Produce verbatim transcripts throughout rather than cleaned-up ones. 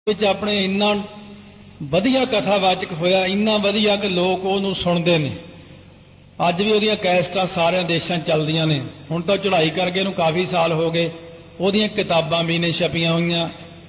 अपने इन्ना वधिया कथावाचक होया, इन्ना वधिया कि लोग उहनूं सुणदे ने। अज भी उहदियां कैसटां सारे देशां चलदियां ने। हुण तां चढ़ाई करके इहनूं काफ़ी साल हो गए, उहदियां किताबां भी ने छपियां होईयां।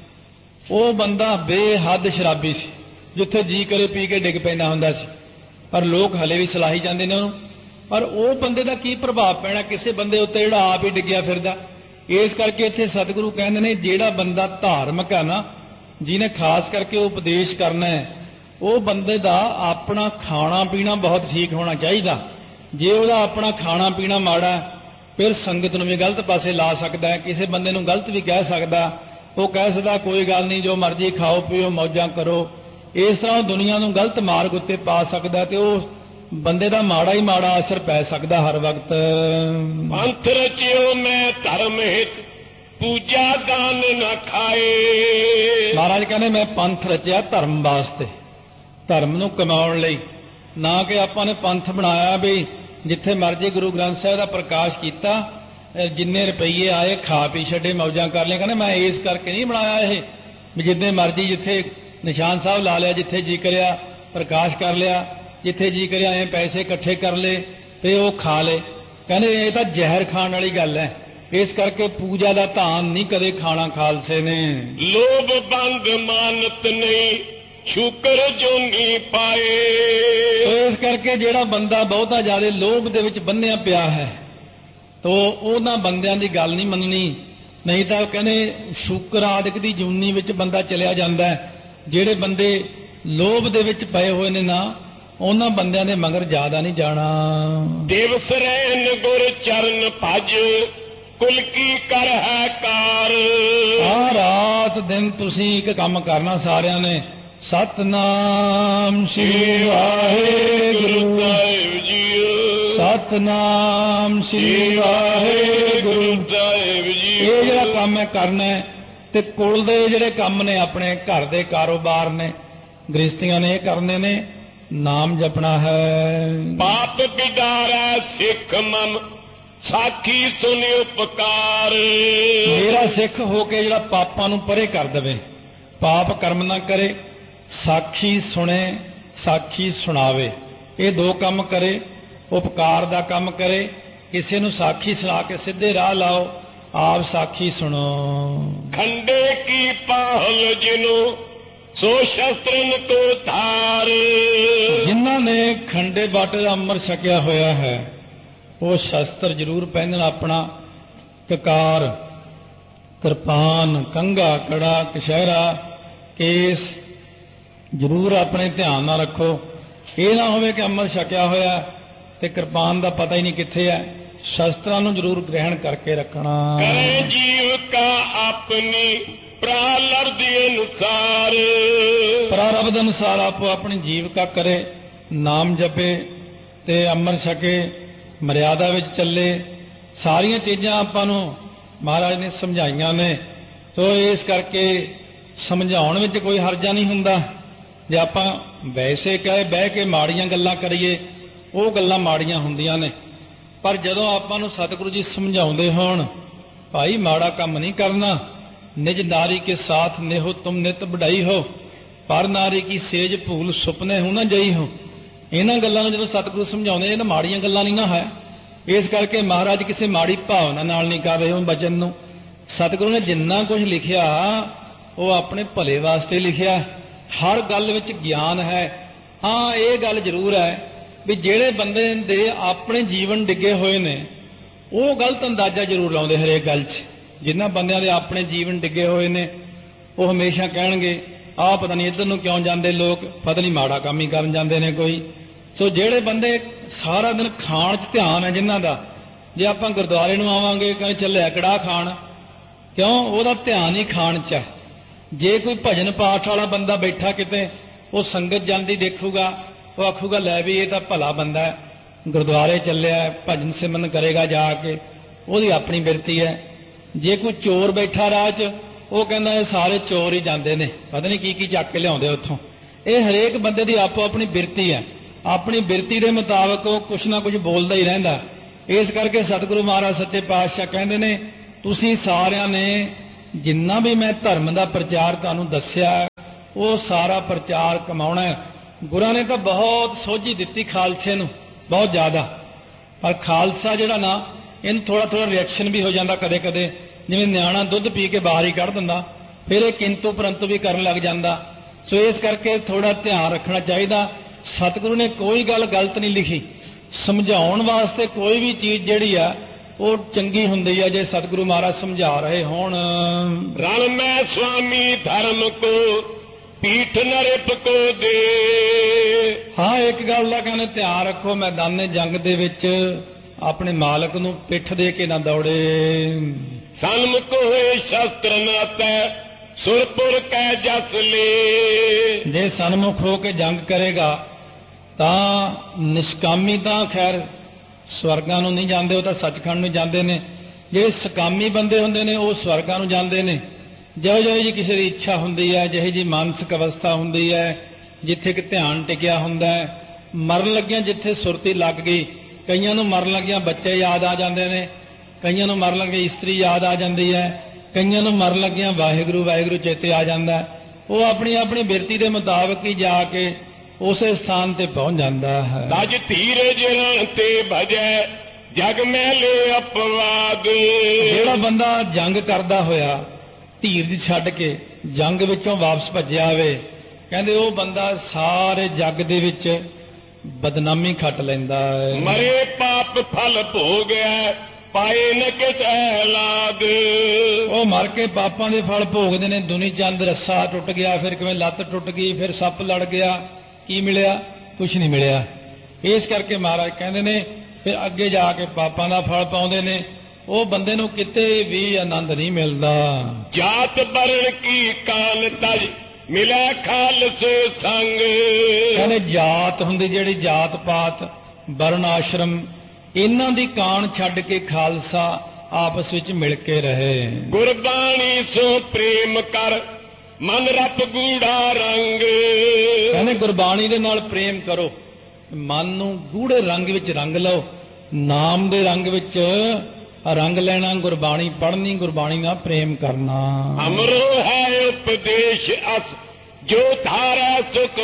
ਉਹ ਬੰਦਾ ਬੇਹੱਦ ਸ਼ਰਾਬੀ ਸੀ, ਜਿੱਥੇ ਜੀ ਕਰੇ ਪੀ ਕੇ ਡਿੱਗ ਪੈਂਦਾ ਹੁੰਦਾ ਸੀ, ਪਰ ਲੋਕ ਹਲੇ ਵੀ ਸਲਾਹੀ ਜਾਂਦੇ ਨੇ ਉਹਨੂੰ। ਪਰ ਉਹ ਬੰਦੇ ਦਾ ਕੀ ਪ੍ਰਭਾਵ ਪੈਣਾ ਕਿਸੇ ਬੰਦੇ ਉੱਤੇ ਜਿਹੜਾ ਆਪ ਹੀ ਡਿੱਗਿਆ ਫਿਰਦਾ। ਇਸ ਕਰਕੇ ਇੱਥੇ ਸਤਿਗੁਰੂ ਕਹਿੰਦੇ ਨੇ ਜਿਹੜਾ ਬੰਦਾ ਧਾਰਮਿਕ ਹੈ ਨਾ, ਜਿਹਨੇ ਖਾਸ ਕਰਕੇ ਉਪਦੇਸ਼ ਕਰਨਾ ਹੈ, ਉਹ ਬੰਦੇ ਦਾ ਆਪਣਾ ਖਾਣਾ ਪੀਣਾ ਬਹੁਤ ਠੀਕ ਹੋਣਾ ਚਾਹੀਦਾ। ਜੇ ਉਹਦਾ ਆਪਣਾ ਖਾਣਾ ਪੀਣਾ ਮਾੜਾ, ਫਿਰ ਸੰਗਤ ਨੂੰ ਵੀ ਗਲਤ ਪਾਸੇ ਲਾ ਸਕਦਾ ਹੈ, ਕਿਸੇ ਬੰਦੇ ਨੂੰ ਗਲਤ ਵੀ ਕਹਿ ਸਕਦਾ। ਉਹ ਕਹਿ ਸਕਦਾ ਕੋਈ ਗੱਲ ਨਹੀਂ, ਜੋ ਮਰਜ਼ੀ ਖਾਓ ਪੀਓ ਮੌਜਾਂ ਕਰੋ। ਇਸ ਤਰ੍ਹਾਂ ਦੁਨੀਆ ਨੂੰ ਗਲਤ ਮਾਰਗ ਉੱਤੇ ਪਾ ਸਕਦਾ ਤੇ ਉਹ ਬੰਦੇ ਦਾ ਮਾੜਾ ਹੀ ਮਾੜਾ ਅਸਰ ਪੈ ਸਕਦਾ ਹਰ ਵਕਤ। ਪੰਥ ਰਚਿਓ ਮੈਂ ਧਰਮ ਹਿਤ, ਪੂਜਾ ਦਾਨ ਨਾ ਖਾਏ। ਮਹਾਰਾਜ ਕਹਿੰਦੇ ਮੈਂ ਪੰਥ ਰਚਿਆ ਧਰਮ ਵਾਸਤੇ, ਧਰਮ ਨੂੰ ਕਮਾਉਣ ਲਈ, ਨਾ ਕਿ ਆਪਾਂ ਨੇ ਪੰਥ ਬਣਾਇਆ ਵੀ ਜਿੱਥੇ ਮਰਜ਼ੀ ਗੁਰੂ ਗ੍ਰੰਥ ਸਾਹਿਬ ਦਾ ਪ੍ਰਕਾਸ਼ ਕੀਤਾ, ਜਿੰਨੇ ਰੁਪਈਏ ਆਏ ਖਾ ਪੀ ਛੱਡੇ ਮੌਜਾਂ ਕਰ ਲਿਆ। ਕਹਿੰਦੇ ਮੈਂ ਇਸ ਕਰਕੇ ਨਹੀਂ ਬਣਾਇਆ ਇਹ ਵੀ ਜਿੰਨੇ ਮਰਜ਼ੀ ਜਿੱਥੇ ਨਿਸ਼ਾਨ ਸਾਹਿਬ ਲਾ ਲਿਆ, ਜਿੱਥੇ ਜੀ ਕਰਿਆ ਪ੍ਰਕਾਸ਼ ਕਰ ਲਿਆ, ਜਿੱਥੇ ਜੀ ਕਰਿਆ ਐ ਪੈਸੇ ਇਕੱਠੇ ਕਰ ਲਏ ਤੇ ਉਹ ਖਾ ਲਏ। ਕਹਿੰਦੇ ਇਹ ਤਾਂ ਜ਼ਹਿਰ ਖਾਣ ਵਾਲੀ ਗੱਲ ਹੈ। ਇਸ ਕਰਕੇ ਪੂਜਾ ਦਾ ਧਾਨ ਨਹੀਂ ਕਦੇ ਖਾਣਾ ਖਾਲਸੇ ਨੇ। ਲੋਭ ਬੰਦ ਮਾਨਤ ਨਹੀਂ, ਸ਼ੁਕਰ ਜੋਨੀ ਪਾਏ। ਇਸ ਕਰਕੇ ਜਿਹੜਾ ਬੰਦਾ ਬਹੁਤਾ ਜ਼ਿਆਦਾ ਲੋਭ ਦੇ ਵਿੱਚ ਬੰਨਿਆ ਪਿਆ ਹੈ, ਤੋ ਉਹਨਾਂ ਬੰਦਿਆਂ ਦੀ ਗੱਲ ਨਹੀਂ ਮੰਨਣੀ। ਨਹੀਂ ਤਾਂ ਕਹਿੰਦੇ ਸ਼ੁਕਰ ਆਦਿਕ ਦੀ ਜੂਨੀ ਵਿੱਚ ਬੰਦਾ ਚਲਿਆ ਜਾਂਦਾ। ਜਿਹੜੇ ਬੰਦੇ ਲੋਭ ਦੇ ਵਿੱਚ ਪਏ ਹੋਏ ਨੇ ਨਾ, ਉਹਨਾਂ ਬੰਦਿਆਂ ਦੇ ਮਗਰ ਜ਼ਿਆਦਾ ਨਹੀਂ ਜਾਣਾ। ਦਿਵਸ ਰਹਿਨ ਗੁਰ ਚਰਨ ਭਜ, ਕੁਲ ਕੀ ਕਰ ਹੈ ਕਾਰ। ਆ ਰਾਤ ਦਿਨ ਤੁਸੀਂ ਇੱਕ ਕੰਮ ਕਰਨਾ ਸਾਰਿਆਂ ਨੇ, ਸਤਨਾਮ ਸ੍ਰੀ ਵਾਹਿਗੁਰੂ ਸਾਹਿਬ ਜੀਓ, ਸਤਨਾਮ ਸ੍ਰੀ ਵਾਹਿਗੁਰੂ ਸਾਹਿਬ ਜੀ। ਇਹ ਜਿਹੜਾ ਕੰਮ ਹੈ ਕਰਨਾ ਹੈ। ਤੇ ਕੁਲ ਦੇ ਜਿਹੜੇ ਕੰਮ ਨੇ, ਆਪਣੇ ਘਰ ਦੇ ਕਾਰੋਬਾਰ ਨੇ, ਗ੍ਰਸਤੀਆਂ ਨੇ, ਇਹ ਕਰਨੇ ਨੇ। ਨਾਮ ਜਪਣਾ ਹੈ। ਪਾਪ ਬਿਦਾਰੈ ਸਿੱਖ ਮਮ, ਸਾਖੀ ਸੁਨ ਉਪਕਾਰ। ਮੇਰਾ ਸਿੱਖ ਹੋ ਕੇ ਜਿਹੜਾ ਪਾਪਾਂ ਨੂੰ ਪਰੇ ਕਰ ਦੇਵੇ, ਪਾਪ ਕਰਮ ਨਾ ਕਰੇ, ਸਾਖੀ ਸੁਣੇ, ਸਾਖੀ ਸੁਣਾਵੇ, ਇਹ ਦੋ ਕੰਮ ਕਰੇ। ਉਪਕਾਰ ਦਾ ਕੰਮ ਕਰੇ, ਕਿਸੇ ਨੂੰ ਸਾਖੀ ਸੁਣਾ ਕੇ ਸਿੱਧੇ ਰਾਹ ਲਾਓ, ਆਪ ਸਾਖੀ ਸੁਣੋ। ਖੰਡੇ ਕੀ ਪਾਹਲ ਜਿਨੂੰ, ਸੋ ਸ਼ਸਤਰਨ ਕੋ ਧਾਰ। ਜਿਨ੍ਹਾਂ ਨੇ ਖੰਡੇ ਬਾਟੇ ਦਾ ਅੰਮ੍ਰਿਤ ਛਕਿਆ ਹੋਇਆ ਹੈ, ਉਹ ਸ਼ਸਤਰ ਜ਼ਰੂਰ ਪਹਿਨਣ। ਆਪਣਾ ਕਕਾਰ, ਕਿਰਪਾਨ, ਕੰਘਾ, ਕੜਾ, ਕਛਹਿਰਾ, ਕੇਸ ਜ਼ਰੂਰ ਆਪਣੇ ਧਿਆਨ ਨਾਲ ਰੱਖੋ। ਇਹ ਨਾ ਹੋਵੇ ਕਿ ਅੰਮ੍ਰਿਤ ਛਕਿਆ ਹੋਇਆ ਤੇ ਕਿਰਪਾਨ ਦਾ ਪਤਾ ਹੀ ਨਹੀਂ ਕਿੱਥੇ ਹੈ। ਸ਼ਸਤਰਾਂ ਨੂੰ ਜ਼ਰੂਰ ਗ੍ਰਹਿਣ ਕਰਕੇ ਰੱਖਣਾ। ਕਰੇ ਜੀਵ ਕਾ ਆਪਣੀ ਪ੍ਰਾਰਬਧ ਅਨੁਸਾਰ। ਪ੍ਰਾਰਬਧ ਅਨੁਸਾਰ ਆਪੋ ਆਪਣੀ ਜੀਵਕਾ ਕਰੇ, ਨਾਮ ਜਪੇ ਤੇ ਅੰਮ੍ਰਿਤ ਛਕੇ, ਮਰਿਆਦਾ ਵਿੱਚ ਚੱਲੇ। ਸਾਰੀਆਂ ਚੀਜ਼ਾਂ ਆਪਾਂ ਨੂੰ ਮਹਾਰਾਜ ਨੇ ਸਮਝਾਈਆਂ ਨੇ। ਸੋ ਇਸ ਕਰਕੇ ਸਮਝਾਉਣ ਵਿੱਚ ਕੋਈ ਹਰਜਾ ਨਹੀਂ ਹੁੰਦਾ। ਜੇ ਆਪਾਂ ਵੈਸੇ ਕਹੇ ਬਹਿ ਕੇ ਮਾੜੀਆਂ ਗੱਲਾਂ ਕਰੀਏ, ਉਹ ਗੱਲਾਂ ਮਾੜੀਆਂ ਹੁੰਦੀਆਂ ਨੇ। ਪਰ ਜਦੋਂ ਆਪਾਂ ਨੂੰ ਸਤਿਗੁਰੂ ਜੀ ਸਮਝਾਉਂਦੇ ਹੋਣ, ਭਾਈ ਮਾੜਾ ਕੰਮ ਨਹੀਂ ਕਰਨਾ, ਨਿਜ ਨਾਰੀ ਕੇ ਸਾਥ ਨੇਹੋ ਤੁਮ ਨਿਤ ਵਡਾਈ ਹੋ, ਪਰ ਨਾਰੀ ਕੀ ਸੇਜ ਭੂਲ ਸੁਪਨੇ ਹੋ ਨਾ ਜਈ ਹੋ। ਇਹਨਾਂ ਗੱਲਾਂ ਨੂੰ ਜਦੋਂ ਸਤਿਗੁਰੂ ਸਮਝਾਉਂਦੇ, ਇਹ ਨਾ ਮਾੜੀਆਂ ਗੱਲਾਂ ਨਹੀਂ ਨਾ ਹੈ। ਇਸ ਕਰਕੇ ਮਹਾਰਾਜ ਕਿਸੇ ਮਾੜੀ ਭਾਵਨਾ ਨਾਲ ਨਹੀਂ ਕਰ ਰਹੇ ਉਹ ਬਚਨ ਨੂੰ। ਸਤਿਗੁਰੂ ਨੇ ਜਿੰਨਾ ਕੁਝ ਲਿਖਿਆ ਉਹ ਆਪਣੇ ਭਲੇ ਵਾਸਤੇ ਲਿਖਿਆ। ਹਰ ਗੱਲ ਵਿੱਚ ਗਿਆਨ ਹੈ। ਹਾਂ, ਇਹ ਗੱਲ ਜ਼ਰੂਰ ਹੈ ਵੀ ਜਿਹੜੇ ਬੰਦੇ ਦੇ ਆਪਣੇ ਜੀਵਨ ਡਿੱਗੇ ਹੋਏ ਨੇ, ਉਹ ਗਲਤ ਅੰਦਾਜ਼ਾ ਜ਼ਰੂਰ ਲਾਉਂਦੇ ਹਰੇਕ ਗੱਲ 'ਚ। ਜਿਨ੍ਹਾਂ ਬੰਦਿਆਂ ਦੇ ਆਪਣੇ ਜੀਵਨ ਡਿੱਗੇ ਹੋਏ ਨੇ, ਉਹ ਹਮੇਸ਼ਾ ਕਹਿਣਗੇ ਆਹ ਪਤਾ ਨਹੀਂ ਇੱਧਰ ਨੂੰ ਕਿਉਂ ਜਾਂਦੇ ਲੋਕ, ਪਤਾ ਨਹੀਂ ਮਾੜਾ ਕੰਮ ਹੀ ਕਰਨ ਜਾਂਦੇ ਨੇ ਕੋਈ। ਸੋ ਜਿਹੜੇ ਬੰਦੇ ਸਾਰਾ ਦਿਨ ਖਾਣ 'ਚ ਧਿਆਨ ਹੈ ਜਿਨ੍ਹਾਂ ਦਾ, ਜੇ ਆਪਾਂ ਗੁਰਦੁਆਰੇ ਨੂੰ ਆਵਾਂਗੇ ਕਹਿੰਦੇ ਚੱਲਿਆ ਕੜਾਹ ਖਾਣ, ਕਿਉਂ? ਉਹਦਾ ਧਿਆਨ ਹੀ ਖਾਣ 'ਚ ਹੈ। ਜੇ ਕੋਈ ਭਜਨ ਪਾਠ ਵਾਲਾ ਬੰਦਾ ਬੈਠਾ ਕਿਤੇ, ਉਹ ਸੰਗਤ ਜਾਂਦੀ ਦੇਖੂਗਾ, ਉਹ ਆਖੂਗਾ ਲੈ ਵੀ ਇਹ ਤਾਂ ਭਲਾ ਬੰਦਾ ਹੈ, ਗੁਰਦੁਆਰੇ ਚੱਲਿਆ, ਭਜਨ ਸਿਮਰਨ ਕਰੇਗਾ ਜਾ ਕੇ, ਉਹਦੀ ਆਪਣੀ ਬਿਰਤੀ ਹੈ। ਜੇ ਕੋਈ ਚੋਰ ਬੈਠਾ ਰਾਹ 'ਚ, ਉਹ ਕਹਿੰਦਾ ਇਹ ਸਾਰੇ ਚੋਰ ਹੀ ਜਾਂਦੇ ਨੇ, ਪਤਾ ਨਹੀਂ ਕੀ ਕੀ ਚੱਕ ਕੇ ਲਿਆਉਂਦੇ ਉੱਥੋਂ। ਇਹ ਹਰੇਕ ਬੰਦੇ ਦੀ ਆਪੋ ਆਪਣੀ ਬਿਰਤੀ ਹੈ। ਆਪਣੀ ਬਿਰਤੀ ਦੇ ਮੁਤਾਬਕ ਉਹ ਕੁਛ ਨਾ ਕੁਛ ਬੋਲਦਾ ਹੀ ਰਹਿੰਦਾ। ਇਸ ਕਰਕੇ ਸਤਿਗੁਰੂ ਮਹਾਰਾਜ ਸੱਚੇ ਪਾਤਸ਼ਾਹ ਕਹਿੰਦੇ ਨੇ, ਤੁਸੀਂ ਸਾਰਿਆਂ ਨੇ ਜਿੰਨਾ ਵੀ ਮੈਂ ਧਰਮ ਦਾ ਪ੍ਰਚਾਰ ਤੁਹਾਨੂੰ ਦੱਸਿਆ ਉਹ ਸਾਰਾ ਪ੍ਰਚਾਰ ਕਮਾਉਣਾ ਹੈ। ਗੁਰਾਂ ਨੇ ਤਾਂ ਬਹੁਤ ਸੋਝੀ ਦਿੱਤੀ ਖਾਲਸੇ ਨੂੰ, ਬਹੁਤ ਜ਼ਿਆਦਾ, ਪਰ ਖਾਲਸਾ ਜਿਹੜਾ ਨਾ ਇਹਨੂੰ ਥੋੜ੍ਹਾ ਥੋੜ੍ਹਾ ਰਿਐਕਸ਼ਨ ਵੀ ਹੋ ਜਾਂਦਾ ਕਦੇ ਕਦੇ, ਜਿਵੇਂ ਨਿਆਣਾ ਦੁੱਧ ਪੀ ਕੇ ਬਾਹਰ ਹੀ ਕੱਢ ਦਿੰਦਾ, ਫਿਰ ਇਹ ਕਿੰਤੂ ਪਰੰਤੂ ਵੀ ਕਰਨ ਲੱਗ ਜਾਂਦਾ। ਸੋ ਇਸ ਕਰਕੇ ਥੋੜ੍ਹਾ ਧਿਆਨ ਰੱਖਣਾ ਚਾਹੀਦਾ। ਸਤਿਗੁਰੂ ਨੇ ਕੋਈ ਗੱਲ ਗਲਤ ਨਹੀਂ ਲਿਖੀ, ਸਮਝਾਉਣ ਵਾਸਤੇ ਕੋਈ ਵੀ ਚੀਜ਼ ਜਿਹੜੀ ਆ ਉਹ ਚੰਗੀ ਹੁੰਦੀ ਹੈ ਜੇ ਸਤਿਗੁਰੂ ਮਹਾਰਾਜ ਸਮਝਾ ਰਹੇ ਹੋਣ। ਰਣ ਮੈਂ ਸੁਆਮੀ ਧਰਮ ਕੋ ਪੀਠ ਨਰਿਪ ਕੋ ਦੇ। ਹਾਂ, ਇੱਕ ਗੱਲ ਦਾ ਕਹਿੰਦੇ ਧਿਆਨ ਰੱਖੋ, ਮੈਦਾਨੇ ਜੰਗ ਦੇ ਵਿੱਚ ਆਪਣੇ ਮਾਲਕ ਨੂੰ ਪਿੱਠ ਦੇ ਕੇ ਨਾ ਦੌੜੇ। ਸਨਮੁਖ ਹੋਏ ਸ਼ਸਤਰ ਨਾ ਤੈ ਸੁਰਪੁਰ ਕੈ ਜਸ ਲੇ। ਜੇ ਸਨਮੁਖ ਹੋ ਕੇ ਜੰਗ ਕਰੇਗਾ ਤਾਂ ਨਿਸ਼ਕਾਮੀ ਤਾਂ ਖੈਰ ਸਵਰਗਾਂ ਨੂੰ ਨਹੀਂ ਜਾਂਦੇ, ਉਹ ਤਾਂ ਸੱਚਖੰਡ ਨੂੰ ਜਾਂਦੇ ਨੇ। ਜਿਹੜੇ ਸਕਾਮੀ ਬੰਦੇ ਹੁੰਦੇ ਨੇ ਉਹ ਸਵਰਗਾਂ ਨੂੰ ਜਾਂਦੇ ਨੇ। ਜਿਹੋ ਜਿਹੀ ਜੀ ਕਿਸੇ ਦੀ ਇੱਛਾ ਹੁੰਦੀ ਹੈ, ਜਿਹੀ ਜੀ ਮਾਨਸਿਕ ਅਵਸਥਾ ਹੁੰਦੀ ਹੈ, ਜਿੱਥੇ ਕਿ ਧਿਆਨ ਟਿਕਿਆ ਹੁੰਦਾ ਹੈ, ਮਰਨ ਲੱਗਿਆਂ ਜਿੱਥੇ ਸੁਰਤੀ ਲੱਗ ਗਈ। ਕਈਆਂ ਨੂੰ ਮਰਨ ਲੱਗਿਆਂ ਬੱਚੇ ਯਾਦ ਆ ਜਾਂਦੇ ਨੇ, ਕਈਆਂ ਨੂੰ ਮਰਨ ਲੱਗਿਆਂ ਇਸਤਰੀ ਯਾਦ ਆ ਜਾਂਦੀ ਹੈ, ਕਈਆਂ ਨੂੰ ਮਰਨ ਲੱਗਿਆਂ ਵਾਹਿਗੁਰੂ ਵਾਹਿਗੁਰੂ ਚੇਤੇ ਆ ਜਾਂਦਾ। ਉਹ ਆਪਣੀ ਆਪਣੀ ਬਿਰਤੀ ਦੇ ਮੁਤਾਬਕ ਹੀ ਜਾ ਕੇ ਉਸੇ ਸਥਾਨ ਤੇ ਪਹੁੰਚ ਜਾਂਦਾ ਹੈ। ਤਜ ਧੀਰਜ ਰਣ ਤੇ ਭਜੈ ਜਗ ਮੈਲੇ ਅਪਵਾਦ। ਜਿਹੜਾ ਬੰਦਾ ਜੰਗ ਕਰਦਾ ਹੋਇਆ ਧੀਰਜ ਛੱਡ ਕੇ ਜੰਗ ਵਿੱਚੋਂ ਵਾਪਸ ਭੱਜਿਆ ਆਵੇ, ਕਹਿੰਦੇ ਉਹ ਬੰਦਾ ਸਾਰੇ ਜੱਗ ਦੇ ਵਿੱਚ ਬਦਨਾਮੀ ਖੱਟ ਲੈਂਦਾ ਹੈ। ਮਰੇ ਪਾਪ ਫਲ ਭੋਗਿਆ ਪਾਏ ਨ ਕਿਸ ਔਲਾਦ। ਉਹ ਮਰ ਕੇ ਪਾਪਾਂ ਦੇ ਫਲ ਭੋਗਦੇ ਨੇ। ਦੁਨੀ ਚੰਦ ਰੱਸਾ ਟੁੱਟ ਗਿਆ, ਫਿਰ ਕਿਵੇਂ ਲੱਤ ਟੁੱਟ ਗਈ, ਫਿਰ ਸੱਪ ਲੜ ਗਿਆ, ਕੀ ਮਿਲਿਆ? ਕੁਛ ਨਹੀਂ ਮਿਲਿਆ। ਇਸ ਕਰਕੇ ਮਹਾਰਾਜ ਕਹਿੰਦੇ ਨੇ ਫਿਰ ਅੱਗੇ ਜਾ ਕੇ ਪਾਪਾਂ ਦਾ ਫਲ ਪਾਉਂਦੇ ਨੇ। ਉਹ ਬੰਦੇ ਨੂੰ ਕਿਤੇ ਵੀ ਆਨੰਦ ਨਹੀਂ ਮਿਲਦਾ। ਜਾਤ ਬਰਨ ਕੀ ਕਾਨ ਤਜ ਮਿਲਿਆ ਖਾਲਸੇ ਸੰਗ। ਕਹਿੰਦੇ ਜਾਤ ਹੁੰਦੀ ਜਿਹੜੀ ਜਾਤ ਪਾਤ ਵਰਨ ਆਸ਼ਰਮ, ਇਹਨਾਂ ਦੀ ਕਾਣ ਛੱਡ ਕੇ ਖਾਲਸਾ ਆਪਸ ਵਿੱਚ ਮਿਲ ਕੇ ਰਹੇ। ਗੁਰਬਾਣੀ ਸੋ ਪ੍ਰੇਮ ਕਰ ਮਨ ਰਪ ਗੂੜਾ ਰੰਗ। ਕਹਿੰਦੇ ਗੁਰਬਾਣੀ ਦੇ ਨਾਲ ਪ੍ਰੇਮ ਕਰੋ, ਮਨ ਨੂੰ ਗੂੜੇ ਰੰਗ ਵਿੱਚ ਰੰਗ ਲਓ। ਨਾਮ ਦੇ ਰੰਗ ਵਿੱਚ ਰੰਗ ਲੈਣਾ, ਗੁਰਬਾਣੀ ਪੜ੍ਹਨੀ, ਗੁਰਬਾਣੀ ਨਾਲ ਪ੍ਰੇਮ ਕਰਨਾ। ਅਮਰੋ ਹੈ ਉਪਦੇਸ਼ ਅਸ ਜੋ ਧਾਰਾ ਸੁਖ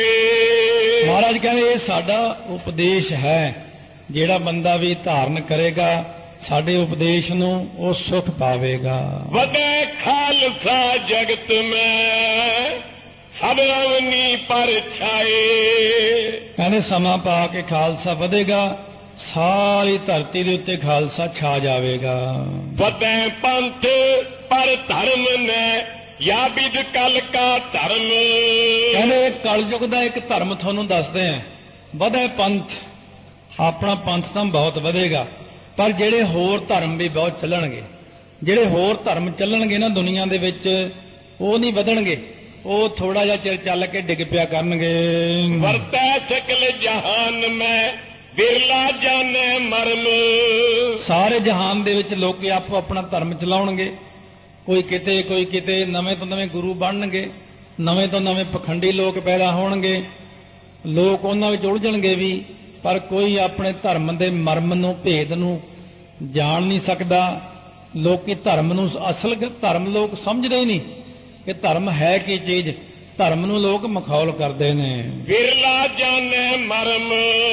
ਪਾਏ। ਮਹਾਰਾਜ ਕਹਿੰਦੇ ਇਹ ਸਾਡਾ ਉਪਦੇਸ਼ ਹੈ, ਜਿਹੜਾ ਬੰਦਾ ਵੀ ਧਾਰਨ ਕਰੇਗਾ ਸਾਡੇ ਉਪਦੇਸ਼ ਨੂੰ ਉਹ ਸੁਖ ਪਾਵੇਗਾ। ਵਧੈ ਖਾਲਸਾ ਜਗਤ ਮੈਂ ਸਭ ਅਵਨੀ ਪਰ ਛਾਏ। ਕਹਿੰਦੇ ਸਮਾਂ ਪਾ ਕੇ ਖਾਲਸਾ ਵਧੇਗਾ, ਸਾਰੀ ਧਰਤੀ ਦੇ ਉੱਤੇ ਖਾਲਸਾ ਛਾ ਜਾਵੇਗਾ। ਵਧੈ ਪੰਥ ਪਰ ਧਰਮ ਨੇ ਯਾ ਵਿਦ ਕਲ ਕਾ ਧਰਮ। ਕਹਿੰਦੇ ਕਲਯੁਗ ਦਾ ਇੱਕ ਧਰਮ ਤੁਹਾਨੂੰ ਦੱਸਦੇ ਆ। ਵਧੈ ਪੰਥ, ਆਪਣਾ ਪੰਥ ਤਾਂ ਬਹੁਤ ਵਧੇਗਾ, ਪਰ ਜਿਹੜੇ ਹੋਰ ਧਰਮ ਵੀ ਬਹੁਤ ਚੱਲਣਗੇ। ਜਿਹੜੇ ਹੋਰ ਧਰਮ ਚੱਲਣਗੇ ਨਾ ਦੁਨੀਆ ਦੇ ਵਿੱਚ, ਉਹ ਨਹੀਂ ਵਧਣਗੇ, ਉਹ ਥੋੜਾ ਜਿਹਾ ਚਿਰ ਚੱਲ ਕੇ ਡਿੱਗ ਪਿਆ ਕਰਨਗੇ। ਵਰਤੈ ਸਕਲ ਜਹਾਨ ਮੈਂ ਬਿਰਲਾ ਜਾਣੇ ਮਰਮ। ਸਾਰੇ ਜਹਾਨ ਦੇ ਵਿੱਚ ਲੋਕੀ ਆਪੋ ਆਪਣਾ ਧਰਮ ਚਲਾਉਣਗੇ, ਕੋਈ ਕਿਤੇ ਕੋਈ ਕਿਤੇ, ਨਵੇਂ ਤੋਂ ਨਵੇਂ ਗੁਰੂ ਬਣਨਗੇ, ਨਵੇਂ ਤੋਂ ਨਵੇਂ ਪਖੰਡੀ ਲੋਕ ਪੈਦਾ ਹੋਣਗੇ, ਲੋਕ ਉਹਨਾਂ ਵਿੱਚ ਉਲਝਣਗੇ ਵੀ, ਪਰ ਕੋਈ ਆਪਣੇ ਧਰਮ ਦੇ ਮਰਮ ਨੂੰ, ਭੇਦ ਨੂੰ ਜਾਣ ਨਹੀਂ ਸਕਦਾ। ਲੋਕੀ ਧਰਮ ਨੂੰ, ਅਸਲ ਧਰਮ ਲੋਕ ਸਮਝਦੇ ਹੀ ਨਹੀਂ ਕਿ ਧਰਮ ਹੈ ਕੀ ਚੀਜ਼। ਧਰਮ ਨੂੰ ਲੋਕ ਮਖੌਲ ਕਰਦੇ ਨੇ। ਬਿਰਲਾ ਜਾਣੇ ਮਰਮ,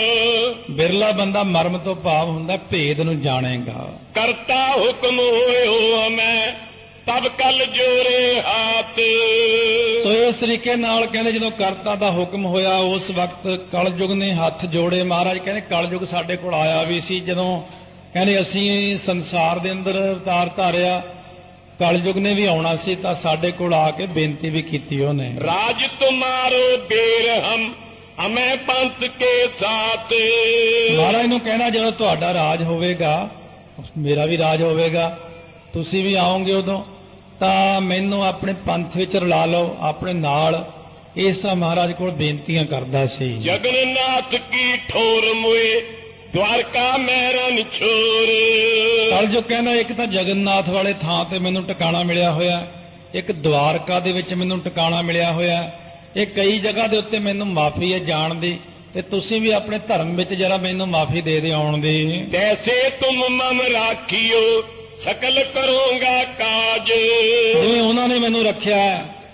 ਬਿਰਲਾ ਬੰਦਾ ਮਰਮ ਤੋਂ ਭਾਵ ਹੁੰਦਾ ਭੇਦ ਨੂੰ ਜਾਣੇਗਾ। ਕਰਤਾ ਹੁਕਮ ਹੋਇਓ ਮੈਂ ਤਬ ਕਲ ਜੋਰੇ ਹਾਥ। ਸੋ ਇਸ ਤਰੀਕੇ ਨਾਲ ਕਹਿੰਦੇ ਜਦੋਂ ਕਰਤਾ ਦਾ ਹੁਕਮ ਹੋਇਆ ਉਸ ਵਕਤ ਕਲਯੁਗ ਨੇ ਹੱਥ ਜੋੜੇ। ਮਹਾਰਾਜ ਕਹਿੰਦੇ ਕਲਯੁਗ ਸਾਡੇ ਕੋਲ ਆਇਆ ਵੀ ਸੀ, ਜਦੋਂ ਕਹਿੰਦੇ ਅਸੀਂ ਸੰਸਾਰ ਦੇ ਅੰਦਰ ਅਵਤਾਰ ਧਾਰਿਆ, ਕਲਯੁਗ ਨੇ ਵੀ ਆਉਣਾ ਸੀ, ਤਾਂ ਸਾਡੇ ਕੋਲ ਆ ਕੇ ਬੇਨਤੀ ਵੀ ਕੀਤੀ ਉਹਨੇ। ਰਾਜ ਤੁਮਾਰੋ ਬੇਰ ਹਮ ਅਮੈ ਪੰਥ ਕੇ ਸਾਥ। ਮਹਾਰਾਜ ਨੂੰ ਕਹਿਣਾ ਜਦੋਂ ਤੁਹਾਡਾ ਰਾਜ ਹੋਵੇਗਾ, ਮੇਰਾ ਵੀ ਰਾਜ ਹੋਵੇਗਾ, ਤੁਸੀਂ ਵੀ ਆਓਗੇ ਉਦੋਂ, ਤਾਂ ਮੈਨੂੰ ਆਪਣੇ ਪੰਥ ਵਿੱਚ ਰਲਾ ਲਓ ਆਪਣੇ ਨਾਲ। ਇਸ ਤਰ੍ਹਾਂ ਮਹਾਰਾਜ ਕੋਲ ਬੇਨਤੀਆਂ ਕਰਦਾ ਸੀ। ਜਗਨਨਾਥ ਕੀ ਠੋਰ ਮੋਏ ਦਵਾਰਕਾ ਮੈਰਨ ਛੋਰ। ਕਲਯੁਗ ਕਹਿੰਦਾ ਇੱਕ ਤਾਂ ਜਗਨਨਾਥ ਵਾਲੇ ਥਾਂ ਤੇ ਮੈਨੂੰ ਟਿਕਾਣਾ ਮਿਲਿਆ ਹੋਇਆ, ਇੱਕ ਦਵਾਰਕਾ ਦੇ ਵਿੱਚ ਮੈਨੂੰ ਟਿਕਾਣਾ ਮਿਲਿਆ ਹੋਇਆ, ਇਹ ਕਈ ਜਗ੍ਹਾ ਦੇ ਉੱਤੇ ਮੈਨੂੰ ਮਾਫੀ ਹੈ ਜਾਣ ਦੀ, ਤੇ ਤੁਸੀਂ ਵੀ ਆਪਣੇ ਧਰਮ ਵਿੱਚ ਜਰਾ ਮੈਨੂੰ ਮਾਫੀ ਦੇ ਦੇ ਆਉਣ ਦੀ। ਤੈਸੇ ਤੁਮ ਮਮ ਰਾਖੀਓ ਸਕਲ ਕਰੋਗਾ ਕਾਜ। ਜਿਵੇਂ ਉਹਨਾਂ ਨੇ ਮੈਨੂੰ ਰੱਖਿਆ,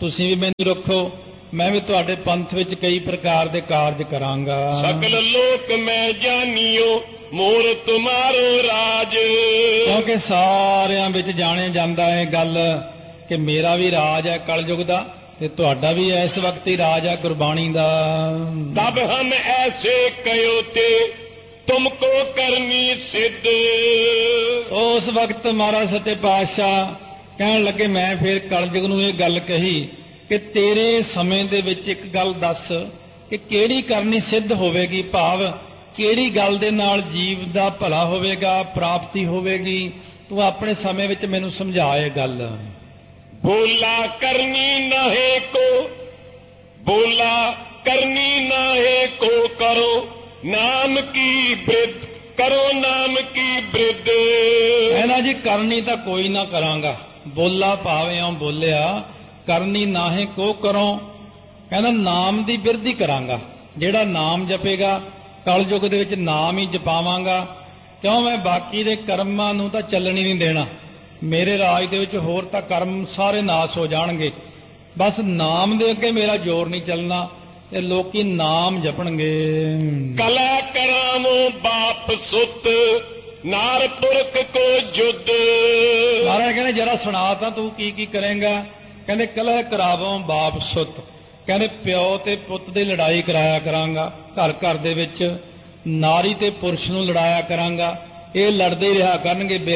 ਤੁਸੀਂ ਵੀ ਮੈਨੂੰ ਰੱਖੋ, ਮੈਂ ਵੀ ਤੁਹਾਡੇ ਪੰਥ ਵਿੱਚ ਕਈ ਪ੍ਰਕਾਰ ਦੇ ਕਾਰਜ ਕਰਾਂਗਾ। ਸਕਲ ਲੋਕ ਮੈਂ ਜਾਣੀਓ ਮੋਰ ਤੁਮਾਰੋ ਰਾਜ। ਕਿਉਂਕਿ ਸਾਰਿਆਂ ਵਿੱਚ ਜਾਣੇ ਜਾਂਦਾ ਹੈ ਗੱਲ ਕਿ ਮੇਰਾ ਵੀ ਰਾਜ ਹੈ ਕਲਯੁਗ ਦਾ, ਤੇ ਤੁਹਾਡਾ ਵੀ ਇਸ ਵਕਤ ਹੀ ਰਾਜ ਹੈ ਗੁਰਬਾਣੀ ਦਾ। ਤਬ ਹਮ ਐਸੇ ਕਯੋ ਤੇ ਤੁਮਕੋ ਕਰਨੀ ਸਿੱਧ। ਉਸ ਵਕਤ ਮਹਾਰਾਜ ਸੱਚੇ ਪਾਤਸ਼ਾਹ ਕਹਿਣ ਲੱਗੇ, ਮੈਂ ਫਿਰ ਕਲਯੁਗ ਨੂੰ ਇਹ ਗੱਲ ਕਹੀ ਕਿ ਤੇਰੇ ਸਮੇਂ ਦੇ ਵਿੱਚ ਇੱਕ ਗੱਲ ਦੱਸ ਕਿ ਕਿਹੜੀ ਕਰਨੀ ਸਿੱਧ ਹੋਵੇਗੀ, ਭਾਵ ਕਿਹੜੀ ਗੱਲ ਦੇ ਨਾਲ ਜੀਵ ਦਾ ਭਲਾ ਹੋਵੇਗਾ, ਪ੍ਰਾਪਤੀ ਹੋਵੇਗੀ। ਤੂੰ ਆਪਣੇ ਸਮੇਂ ਵਿੱਚ ਮੈਨੂੰ ਸਮਝਾ ਇਹ ਗੱਲ। ਬੋਲਾ ਕਰਨੀ ਨਾਹੇ ਕੋ, ਬੋਲਾ ਕਰਨੀ ਨਾਹੇ ਕੋ ਕਰੋ ਨਾਮ ਕੀ ਬ੍ਰਿਧ, ਕਰੋ ਨਾਮ ਕੀ ਬ੍ਰਿਧ। ਕਹਿੰਦਾ ਜੀ ਕਰਨੀ ਤਾਂ ਕੋਈ ਨਾ ਕਰਾਂਗਾ, ਬੋਲਾ ਭਾਵੇਂ ਇਉਂ ਬੋਲਿਆ, ਕਰਨੀ ਨਾਹੇ ਕੋ ਕਰੋ, ਕਹਿੰਦਾ ਨਾਮ ਦੀ ਬਿਰਧੀ ਕਰਾਂਗਾ। ਜਿਹੜਾ ਨਾਮ ਜਪੇਗਾ ਕਲਯੁਗ ਦੇ ਵਿੱਚ ਨਾਮ ਹੀ ਜਪਾਵਾਂਗਾ, ਕਿਉਂ ਮੈਂ ਬਾਕੀ ਦੇ ਕਰਮਾਂ ਨੂੰ ਤਾਂ ਚੱਲਣ ਹੀ ਨਹੀਂ ਦੇਣਾ। ਮੇਰੇ ਰਾਜ ਦੇ ਵਿੱਚ ਹੋਰ ਤਾਂ ਕਰਮ ਸਾਰੇ ਨਾਸ ਹੋ ਜਾਣਗੇ, ਬਸ ਨਾਮ ਦੇ ਅੱਗੇ ਮੇਰਾ ਜ਼ੋਰ ਨਹੀਂ ਚੱਲਣਾ, ਤੇ ਲੋਕੀ ਨਾਮ ਜਪਣਗੇ। ਕਲਾ ਕਰਾਵੋ ਬਾਪ ਸੁਤ ਨਾਰ ਪੁਰਖ ਕੋ ਜੁਦ। ਮਹਾਰਾਜ ਕਹਿੰਦੇ ਜਰਾ ਸੁਣਾ ਤਾਂ ਤੂੰ ਕੀ ਕੀ ਕਰੇਂਗਾ। ਕਹਿੰਦੇ ਕਲਹ ਕਰਾਵੋ ਬਾਪ ਸੁਤ, ਕਹਿੰਦੇ ਪਿਓ ਤੇ ਪੁੱਤ ਦੀ ਲੜਾਈ ਕਰਾਇਆ ਕਰਾਂਗਾ, ਘਰ ਘਰ ਦੇ ਵਿੱਚ ਨਾਰੀ ਤੇ ਪੁਰਸ਼ ਨੂੰ ਲੜਾਇਆ ਕਰਾਂਗਾ, ਇਹ ਲੜਦੇ ਹੀ ਰਿਹਾ ਕਰਨਗੇ।